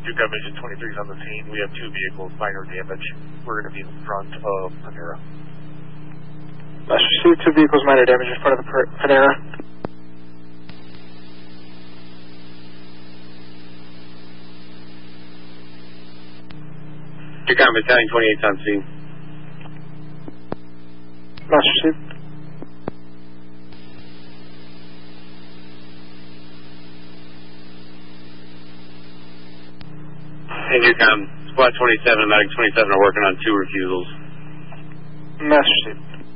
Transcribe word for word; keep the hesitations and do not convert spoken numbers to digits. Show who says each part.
Speaker 1: Duke Division twenty-three is on the scene. We have two vehicles, minor damage. We're going to be in front of Panera.
Speaker 2: Let's receive two vehicles, minor damage in front of the Panera.
Speaker 3: Duke Battalion twenty-eight is on scene.
Speaker 2: Let's receive.
Speaker 3: Hey, Newcom, Squad twenty-seven and Medic twenty-seven are working on two refusals.
Speaker 2: Master Chief.